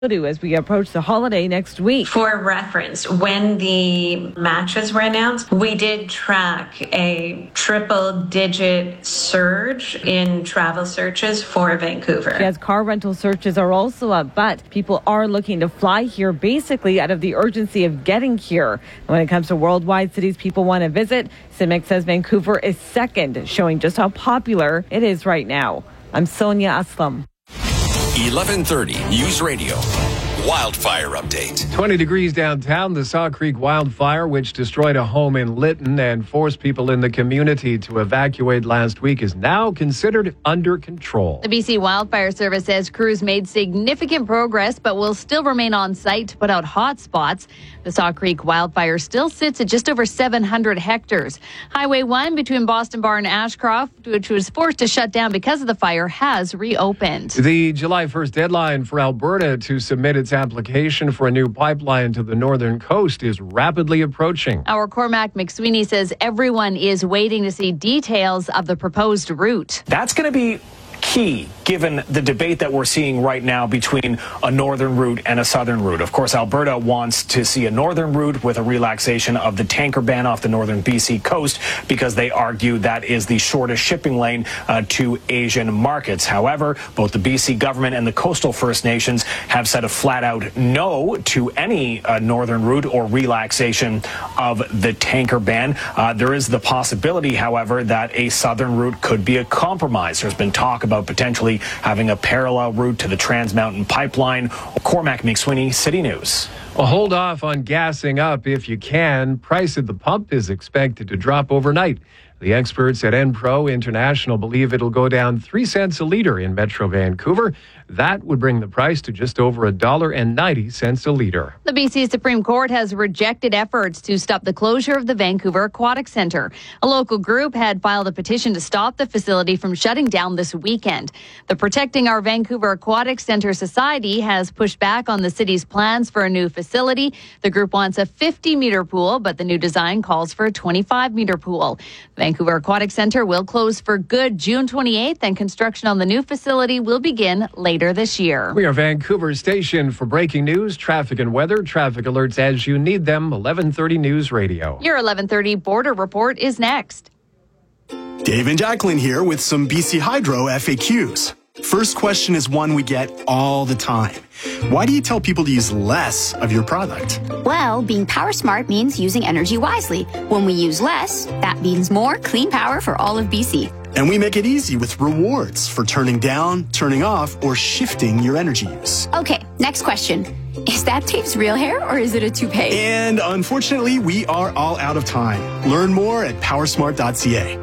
as we approach the holiday next week. For reference, when the matches were announced, we did track a triple-digit surge in travel searches for Vancouver. Yes, car rental searches are also up, but people are looking to fly here basically out of the urgency of getting here. When it comes to worldwide cities people want to visit, CIMIC says Vancouver is second, showing just how popular it is right now. I'm Sonia Aslam. 11:30 News Radio. Wildfire update. 20 degrees downtown. The Saw Creek wildfire, which destroyed a home in Lytton and forced people in the community to evacuate last week, is now considered under control. The BC Wildfire Service says crews made significant progress, but will still remain on site to put out hot spots. The Saw Creek wildfire still sits at just over 700 hectares. Highway 1 between Boston Bar and Ashcroft, which was forced to shut down because of the fire, has reopened. The July 1st deadline for Alberta to submit its application for a new pipeline to the northern coast is rapidly approaching. Our Cormac McSweeney says everyone is waiting to see details of the proposed route. That's going to be key, given the debate that we're seeing right now between a northern route and a southern route. Of course, Alberta wants to see a northern route with a relaxation of the tanker ban off the northern BC coast because they argue that is the shortest shipping lane to Asian markets. However, both the BC government and the coastal First Nations have said a flat-out no to any northern route or relaxation of the tanker ban. There is the possibility, however, that a southern route could be a compromise. There's been talk about potentially having a parallel route to the Trans Mountain Pipeline. Cormac McSweeney, City News. Well, hold off on gassing up if you can. Price at the pump is expected to drop overnight. The experts at Enpro International believe it'll go down 3 cents a litre in Metro Vancouver. That would bring the price to just over $1.90 a litre. The BC Supreme Court has rejected efforts to stop the closure of the Vancouver Aquatic Centre. A local group had filed a petition to stop the facility from shutting down this weekend. The Protecting Our Vancouver Aquatic Centre Society has pushed back on the city's plans for a new facility. The group wants a 50-metre pool, but the new design calls for a 25-metre pool. Vancouver Aquatic Centre will close for good June 28th, and construction on the new facility will begin later this year. We are Vancouver's station for breaking news, traffic and weather. Traffic alerts as you need them. 11:30 News Radio. Your 11:30 Border Report is next. Dave and Jacqueline here with some BC Hydro FAQs. First question is one we get all the time. Why do you tell people to use less of your product? Well, being power smart means using energy wisely. When we use less, that means more clean power for all of BC. And we make it easy with rewards for turning down, turning off, or shifting your energy use. Okay, next question. Is that Dave's real hair or is it a toupee? And unfortunately, we are all out of time. Learn more at powersmart.ca.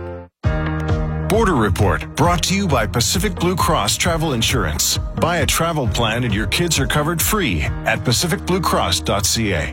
Border Report brought to you by Pacific Blue Cross Travel Insurance. Buy a travel plan and your kids are covered free at pacificbluecross.ca.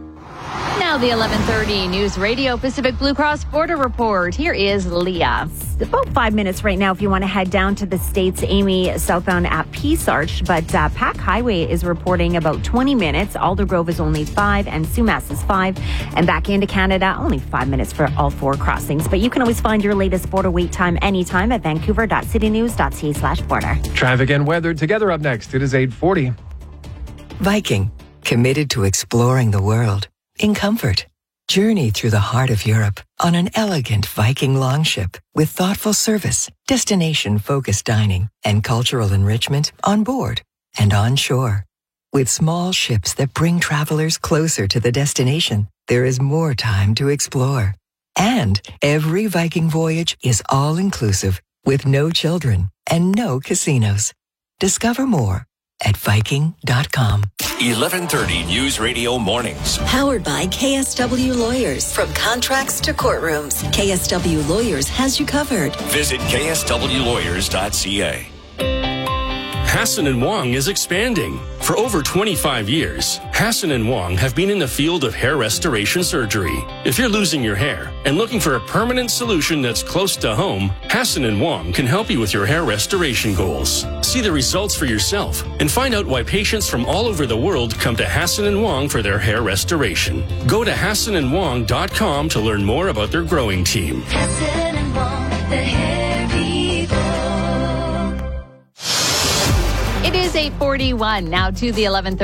Now the 11:30 News Radio Pacific Blue Cross Border Report. Here is Leah. About 5 minutes right now if you want to head down to the States, Amy, southbound at Peace Arch. But Pack Highway is reporting about 20 minutes. Aldergrove is only 5 and Sumas is 5. And back into Canada, only 5 minutes for all 4 crossings. But you can always find your latest border wait time anytime at vancouver.citynews.ca/border. Traffic and weather together up next. It is 8:40. Viking, committed to exploring the world in comfort. Journey through the heart of Europe on an elegant Viking longship with thoughtful service, destination-focused dining, and cultural enrichment on board and on shore. With small ships that bring travelers closer to the destination, there is more time to explore. And every Viking voyage is all-inclusive with no children and no casinos. Discover more at Viking.com. 11:30 News Radio Mornings. Powered by KSW Lawyers. From contracts to courtrooms, KSW Lawyers has you covered. Visit kswlawyers.ca. Hassan & Wong is expanding. For over 25 years, Hassan & Wong have been in the field of hair restoration surgery. If you're losing your hair and looking for a permanent solution that's close to home, Hassan & Wong can help you with your hair restoration goals. See the results for yourself and find out why patients from all over the world come to Hassan & Wong for their hair restoration. Go to HassanandWong.com to learn more about their growing team. Hassan & Wong, the hair people. It is 8:41 now to the 11:30.